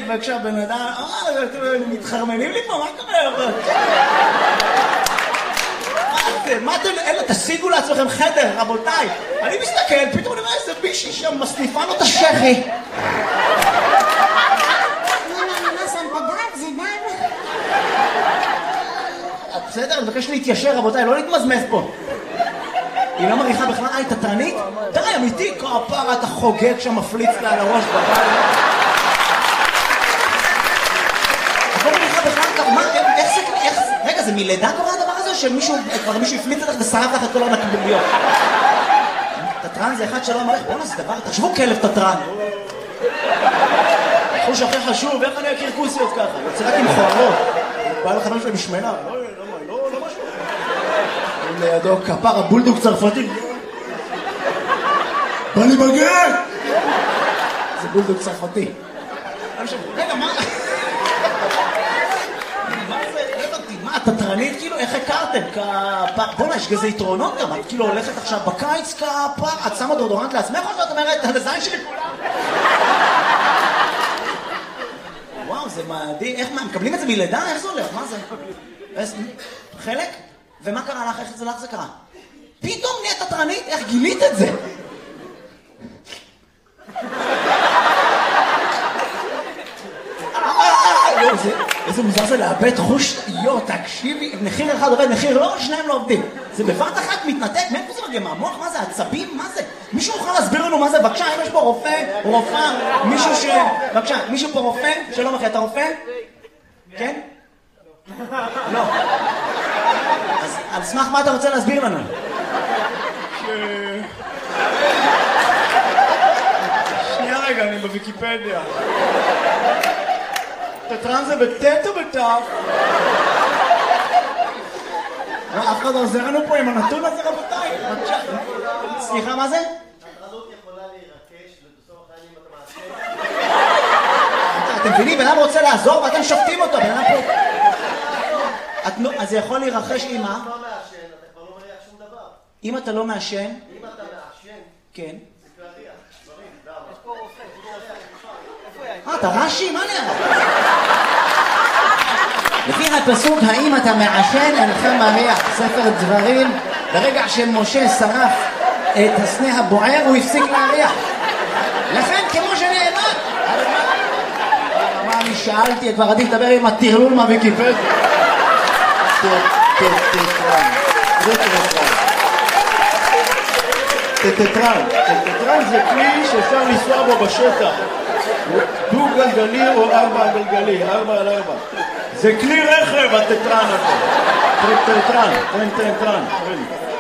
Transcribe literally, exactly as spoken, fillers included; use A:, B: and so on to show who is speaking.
A: וכשהבן אדם, אה, מתחרמנים לי פה, מה קורה? מה זה? מה אתם, אלה, תשיגו לעצמכם חדר, רבותיי. אני מסתכל, פתאום אני אומר איזה בישי שם מסניפה לו את השכי. בסדר, אני מבקש להתיישר, רבותיי, לא להתמזמז פה. היא לא מריחה בכלל, אה, היא תתרנית? די, אמיתי, כפרה, אתה חוגג שם, מפליץ לה על הראש בבית. את לא מריחה בכלל, מה, איך זה, איך זה, רגע, זה מלידה קורה הדבר הזה, שמישהו, כבר מישהו הפליץ לך ושרף לך את כל הנקבוביות? תתרן זה אחד שלא אמר, בואו נעשה דבר, תחשבו כלב תתרן. החוש הכי חשוב, איך אני אכיר כוסיות ככה? יוצא רק עם חוערות. בא לך משהו משמנה. לידו כפר הבולדוג צרפתי. בא לי בגט! זה בולדוג צרפתי. רגע, מה? מה זה? הבנתי, מה, התתרנית כאילו? איך הכרתם? כפר... בוא'נה, יש כזה יתרונות גם. את כאילו הולכת עכשיו בקיץ כפר, את שמה דורדורנט לעצמך או שאת אומרת, הזין שלי כולם? וואו, זה מדהים. איך, מה, מקבלים את זה מלידה? איך זה הולך? מה זה? חלק? ומה קרה לך? איך זה לך זה קרה? פתאום נהיית תתרנית? איך גילית את זה? איזה מוזר זה לאבד חוש, יו, תקשיבי, מחיר אחד עובד, מחיר לא, שניים לא עובדים. זה בבת אחת מתנתק, מאיפה זה מגיע? מהמוח? מה זה? עצבים? מה זה? מישהו יכול להסביר לנו מה זה? בבקשה, אם יש פה רופא, רופאה, מישהו ש... בבקשה, מישהו פה רופא? שלום אחי, אתה רופא? כן? לא. אז על סמך מה אתה רוצה להסביר לנו?
B: שנייה רגע, אני בוויקיפדיה. תתרן זה בטט או בטף?
A: אף אחד לא עוזר לנו פה עם הנתון הזה, רבותיי. סליחה, מה זה?
C: התרנות יכולה להירקש ובסוף החיים אתה מעשה.
A: אתם מבינים, בן אדם רוצה לעזור ואתם שופטים אותו. אז זה יכול להירחש עם מה?
C: אם אתה לא מעשן, אתה כבר לא מריח שום דבר.
A: אם אתה לא מעשן?
C: אם אתה מעשן,
A: כן.
C: זה כבר ריח. דברים, דם. יש פה רופא.
A: אה, אתה רש"י? מה נראה? לפי הפסוק, האם אתה מעשן אינך מריח, ספר דברים, ברגע שמשה שרף את הסנה הבוער, הוא הפסיק להריח. לכן, כמו שנאמר, מה אני שאלתי, כבר עדיף לדבר עם הטרלול מהוויקיפדיה.
B: טטרן, זה טטרן. טטרן, טטרן זה כלי שאפשר לנסוע בו בשטח. דו גלגלי או ארבע גלגלי, ארבע על ארבע. זה כלי רכב הטטרן הזה. טטרן, טטרן, טטרן.